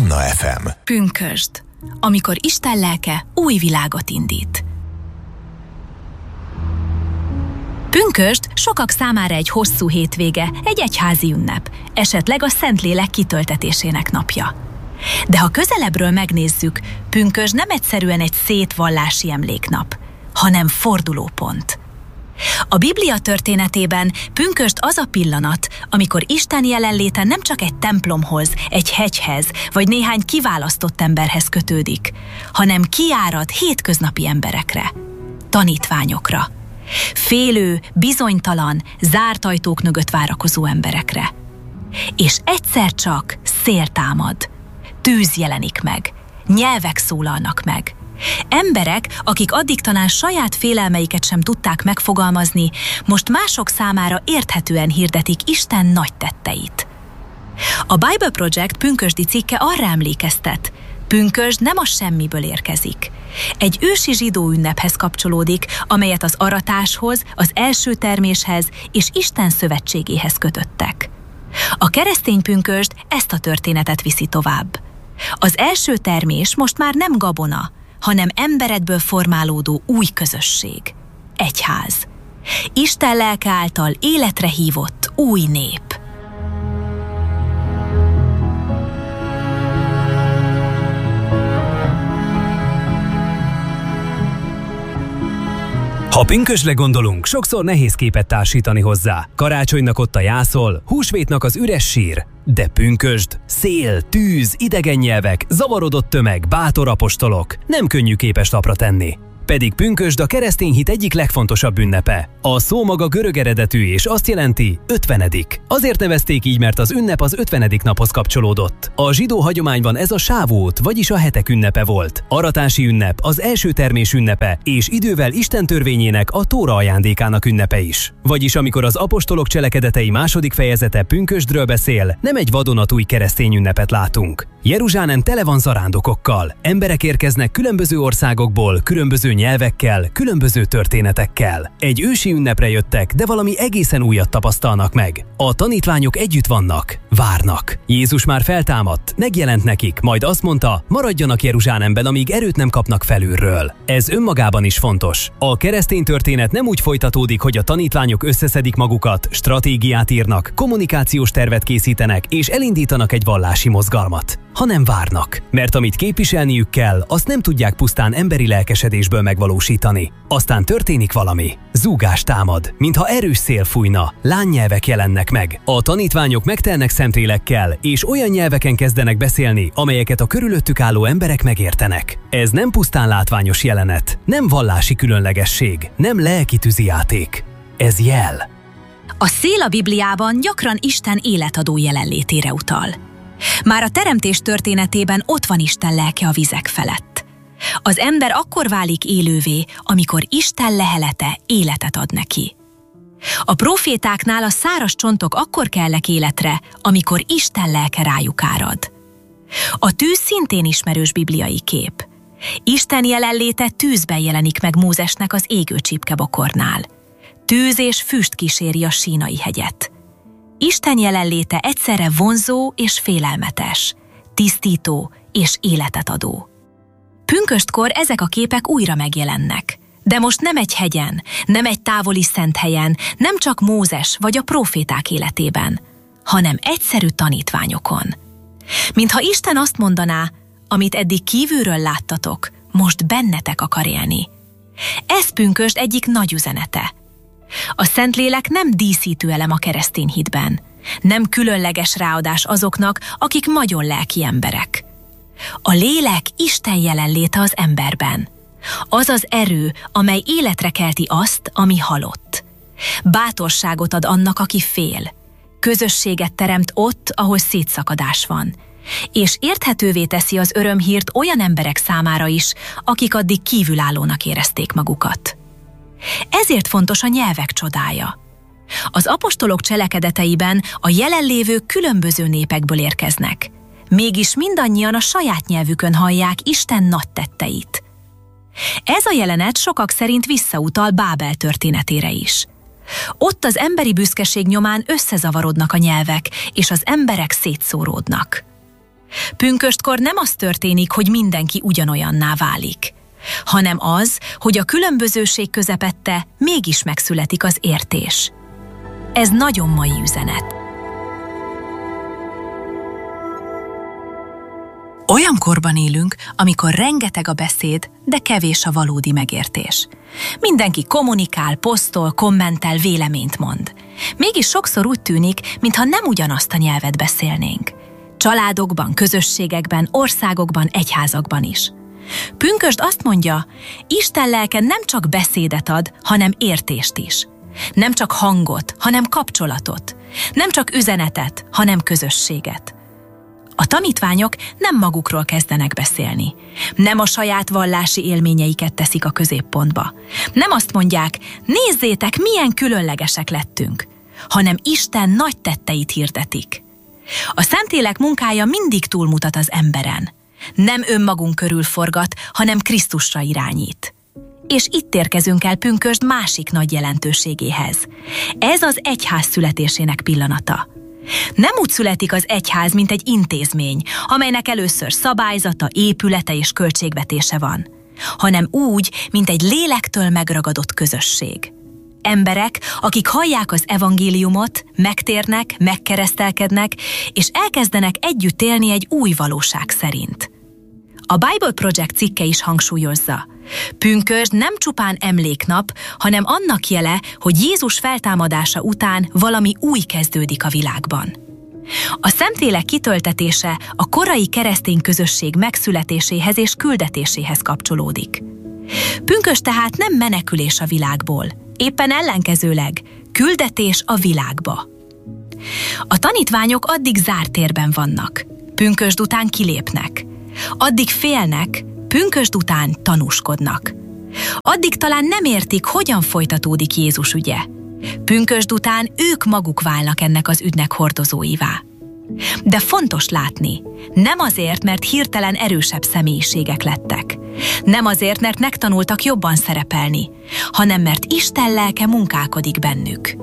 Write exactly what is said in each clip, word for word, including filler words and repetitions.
Manna ef em. Pünkösd, amikor Isten lelke új világot indít. Pünkösd sokak számára egy hosszú hétvége, egy egyházi ünnep, esetleg a Szentlélek kitöltetésének napja. De ha közelebbről megnézzük, pünkösd nem egyszerűen egy szét vallási emléknap, hanem fordulópont. A Biblia történetében pünkösd az a pillanat, amikor Isten jelenléte nem csak egy templomhoz, egy hegyhez, vagy néhány kiválasztott emberhez kötődik, hanem kiárad hétköznapi emberekre, tanítványokra, félő, bizonytalan, zárt ajtók mögött várakozó emberekre. És egyszer csak szél támad, tűz jelenik meg, nyelvek szólalnak meg. Emberek, akik addig talán saját félelmeiket sem tudták megfogalmazni, most mások számára érthetően hirdetik Isten nagy tetteit. A Bible Project pünkösdi cikke arra emlékeztet, pünkösd nem a semmiből érkezik. Egy ősi zsidó ünnephez kapcsolódik, amelyet az aratáshoz, az első terméshez és Isten szövetségéhez kötöttek. A keresztény pünkösd ezt a történetet viszi tovább. Az első termés most már nem gabona, hanem emberekből formálódó új közösség, egyház. Isten lelke által életre hívott új nép. Ha pünkösdre gondolunk, sokszor nehéz képet társítani hozzá. Karácsonynak ott a jászol, húsvétnak az üres sír. De pünkösd, szél, tűz, idegen nyelvek, zavarodott tömeg, bátor apostolok. Nem könnyű képest lapra tenni. Pedig pünkösd a keresztény hit egyik legfontosabb ünnepe. A szó maga görög eredetű és azt jelenti ötvenedik. Azért nevezték így, mert az ünnep az ötvenedik naphoz kapcsolódott. A zsidó hagyományban ez a sávót, vagyis a hetek ünnepe volt. Aratási ünnep, az első termés ünnepe, és idővel Isten törvényének, a Tóra ajándékának ünnepe is. Vagyis amikor az apostolok cselekedetei második fejezete pünkösdről beszél, nem egy vadonatúj keresztény ünnepet látunk. Jeruzsálem tele van zarándokokkal. Emberek érkeznek különböző országokból, különböző nyelvekkel, különböző történetekkel. Egy ősi ünnepre jöttek, de valami egészen újat tapasztalnak meg. A tanítványok együtt vannak, várnak. Jézus már feltámadt, megjelent nekik, majd azt mondta, maradjanak Jeruzsálemben, amíg erőt nem kapnak felülről. Ez önmagában is fontos. A keresztény történet nem úgy folytatódik, hogy a tanítványok összeszedik magukat, stratégiát írnak, kommunikációs tervet készítenek és elindítanak egy vallási mozgalmat, hanem várnak. Mert amit képviselniük kell, azt nem tudják pusztán emberi lelkesedésből megvalósítani. Aztán történik valami. Zúgás támad, mintha erős szél fújna, lánynyelvek jelennek meg. A tanítványok megtelnek Szentlélekkel, és olyan nyelveken kezdenek beszélni, amelyeket a körülöttük álló emberek megértenek. Ez nem pusztán látványos jelenet, nem vallási különlegesség, nem lelki tűzijáték. Ez jel. A szél a Bibliában gyakran Isten életadó jelenlétére utal. Már a teremtés történetében ott van Isten lelke a vizek felett. Az ember akkor válik élővé, amikor Isten lehelete életet ad neki. A profétáknál a száraz csontok akkor kelnek életre, amikor Isten lelke rájuk árad. A tűz szintén ismerős bibliai kép. Isten jelenléte tűzben jelenik meg Mózesnek az égő csipkebokornál. Tűz és füst kíséri a Sínai hegyet. Isten jelenléte egyszerre vonzó és félelmetes, tisztító és életet adó. Pünköstkor ezek a képek újra megjelennek, de most nem egy hegyen, nem egy távoli szent helyen, nem csak Mózes vagy a proféták életében, hanem egyszerű tanítványokon. Mintha Isten azt mondaná, amit eddig kívülről láttatok, most bennetek akar élni. Ez pünkösd egyik nagy üzenete. A Szentlélek nem díszítő elem a keresztény hitben, nem különleges ráadás azoknak, akik nagyon lelki emberek. A lélek Isten jelenléte az emberben. Az az erő, amely életre kelti azt, ami halott. Bátorságot ad annak, aki fél. Közösséget teremt ott, ahol szétszakadás van. És érthetővé teszi az örömhírt olyan emberek számára is, akik addig kívülállónak érezték magukat. Ezért fontos a nyelvek csodája. Az apostolok cselekedeteiben a jelenlévők különböző népekből érkeznek. Mégis mindannyian a saját nyelvükön hallják Isten nagy tetteit. Ez a jelenet sokak szerint visszautal Bábel történetére is. Ott az emberi büszkeség nyomán összezavarodnak a nyelvek, és az emberek szétszóródnak. Pünköstkor nem az történik, hogy mindenki ugyanolyanná válik, hanem az, hogy a különbözőség közepette mégis megszületik az értés. Ez nagyon mai üzenet. Olyan korban élünk, amikor rengeteg a beszéd, de kevés a valódi megértés. Mindenki kommunikál, posztol, kommentel, véleményt mond. Mégis sokszor úgy tűnik, mintha nem ugyanazt a nyelvet beszélnénk. Családokban, közösségekben, országokban, egyházakban is. Pünkösd azt mondja, Isten lelke nem csak beszédet ad, hanem értést is. Nem csak hangot, hanem kapcsolatot. Nem csak üzenetet, hanem közösséget. A tanítványok nem magukról kezdenek beszélni. Nem a saját vallási élményeiket teszik a középpontba. Nem azt mondják, nézzétek, milyen különlegesek lettünk, hanem Isten nagy tetteit hirdetik. A Szentlélek munkája mindig túlmutat az emberen. Nem önmagunk körül forgat, hanem Krisztusra irányít. És itt érkezünk el pünkösd másik nagy jelentőségéhez. Ez az egyház születésének pillanata. Nem úgy születik az egyház, mint egy intézmény, amelynek először szabályzata, épülete és költségvetése van, hanem úgy, mint egy lélektől megragadott közösség. Emberek, akik hallják az evangéliumot, megtérnek, megkeresztelkednek, és elkezdenek együtt élni egy új valóság szerint. A Bible Project cikke is hangsúlyozza. Pünkösd nem csupán emléknap, hanem annak jele, hogy Jézus feltámadása után valami új kezdődik a világban. A Szentlélek kitöltetése a korai keresztény közösség megszületéséhez és küldetéséhez kapcsolódik. Pünkösd tehát nem menekülés a világból, éppen ellenkezőleg küldetés a világba. A tanítványok addig zárt térben vannak, pünkösd után kilépnek. Addig félnek, pünkösd után tanúskodnak. Addig talán nem értik, hogyan folytatódik Jézus ügye. Pünkösd után ők maguk válnak ennek az ügynek hordozóivá. De fontos látni, nem azért, mert hirtelen erősebb személyiségek lettek. Nem azért, mert megtanultak jobban szerepelni, hanem mert Isten lelke munkálkodik bennük.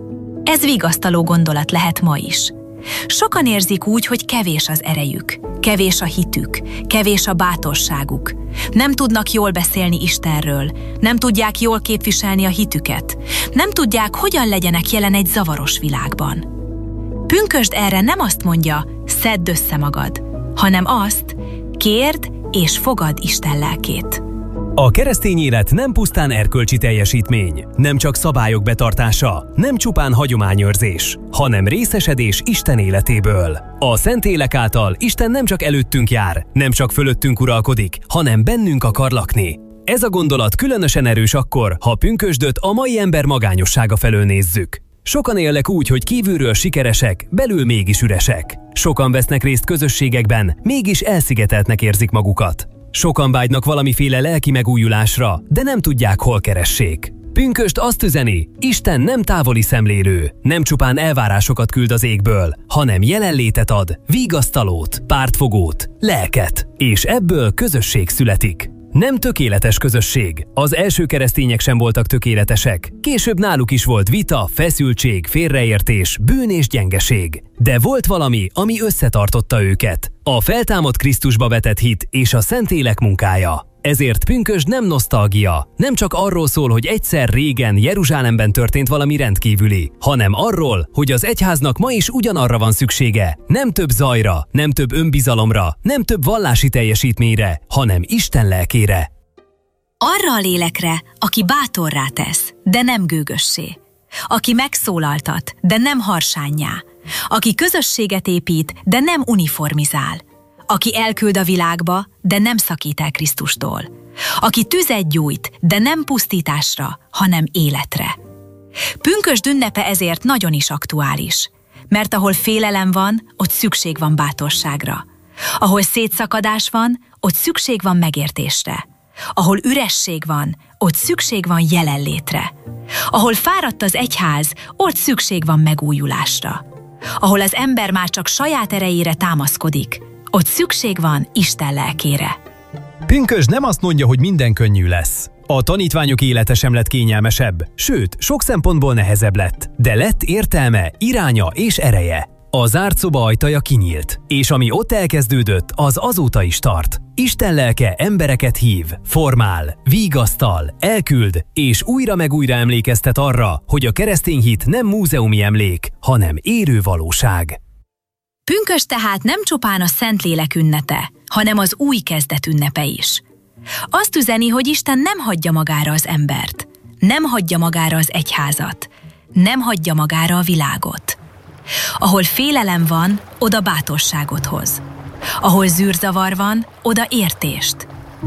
Ez vigasztaló gondolat lehet ma is. Sokan érzik úgy, hogy kevés az erejük, kevés a hitük, kevés a bátorságuk. Nem tudnak jól beszélni Istenről, nem tudják jól képviselni a hitüket, nem tudják, hogyan legyenek jelen egy zavaros világban. Pünkösd erre nem azt mondja, szedd össze magad, hanem azt, kérd és fogad Isten lelkét. A keresztény élet nem pusztán erkölcsi teljesítmény, nem csak szabályok betartása, nem csupán hagyományőrzés, hanem részesedés Isten életéből. A Szentlélek által Isten nem csak előttünk jár, nem csak fölöttünk uralkodik, hanem bennünk akar lakni. Ez a gondolat különösen erős akkor, ha pünkösdöt a mai ember magányossága felől nézzük. Sokan élnek úgy, hogy kívülről sikeresek, belül mégis üresek. Sokan vesznek részt közösségekben, mégis elszigeteltnek érzik magukat. Sokan vágynak valamiféle lelki megújulásra, de nem tudják, hol keressék. Pünkösd azt üzeni, Isten nem távoli szemlélő, nem csupán elvárásokat küld az égből, hanem jelenlétet ad, vigasztalót, pártfogót, lelket, és ebből közösség születik. Nem tökéletes közösség. Az első keresztények sem voltak tökéletesek. Később náluk is volt vita, feszültség, félreértés, bűn és gyengeség. De volt valami, ami összetartotta őket. A feltámadt Krisztusba vetett hit és a Szentlélek munkája. Ezért pünkösd nem nosztalgia, nem csak arról szól, hogy egyszer régen Jeruzsálemben történt valami rendkívüli, hanem arról, hogy az egyháznak ma is ugyanarra van szüksége, nem több zajra, nem több önbizalomra, nem több vallási teljesítményre, hanem Isten lelkére. Arra a lélekre, aki bátorrá tesz, de nem gőgössé, aki megszólaltat, de nem harsánnyá, aki közösséget épít, de nem uniformizál, aki elküld a világba, de nem szakít el Krisztustól. Aki tüzet gyújt, de nem pusztításra, hanem életre. Pünkösd ünnepe ezért nagyon is aktuális, mert ahol félelem van, ott szükség van bátorságra. Ahol szétszakadás van, ott szükség van megértésre. Ahol üresség van, ott szükség van jelenlétre. Ahol fáradt az egyház, ott szükség van megújulásra. Ahol az ember már csak saját erejére támaszkodik, ott szükség van Isten lelkére. Pünkösd nem azt mondja, hogy minden könnyű lesz. A tanítványok élete sem lett kényelmesebb, sőt, sok szempontból nehezebb lett, de lett értelme, iránya és ereje. A zárt szoba ajtaja kinyílt, és ami ott elkezdődött, az azóta is tart. Isten lelke embereket hív, formál, vigasztal, elküld, és újra meg újra emlékeztet arra, hogy a keresztény hit nem múzeumi emlék, hanem élő valóság. Pünkösd tehát nem csupán a Szentlélek ünnepe, hanem az új kezdet ünnepe is. Azt üzeni, hogy Isten nem hagyja magára az embert, nem hagyja magára az egyházat, nem hagyja magára a világot. Ahol félelem van, oda bátorságot hoz. Ahol zűrzavar van, oda értést.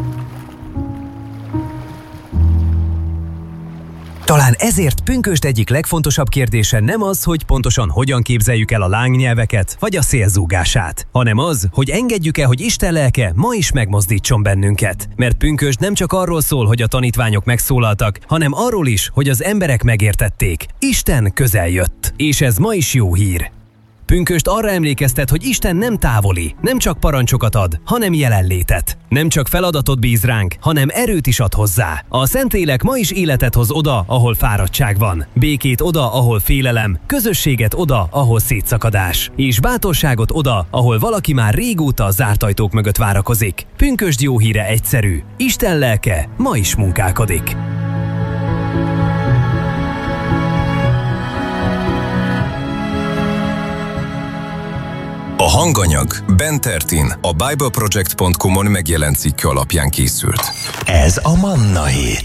Talán ezért pünkösd egyik legfontosabb kérdése nem az, hogy pontosan hogyan képzeljük el a lángnyelveket, vagy a szél zúgását, hanem az, hogy engedjük-e, hogy Isten lelke ma is megmozdítson bennünket. Mert pünkösd nem csak arról szól, hogy a tanítványok megszólaltak, hanem arról is, hogy az emberek megértették. Isten közel jött. És ez ma is jó hír. Pünkösd arra emlékeztet, hogy Isten nem távoli, nem csak parancsokat ad, hanem jelenlétet. Nem csak feladatot bíz ránk, hanem erőt is ad hozzá. A Szentlélek ma is életet hoz oda, ahol fáradtság van, békét oda, ahol félelem, közösséget oda, ahol szétszakadás, és bátorságot oda, ahol valaki már régóta zárt ajtók mögött várakozik. Pünkösd jó híre egyszerű. Isten lelke ma is munkálkodik. A hanganyag Ben Tertin, a bibleproject pont com-on megjelent cikke alapján készült. Ez a Manna Hét.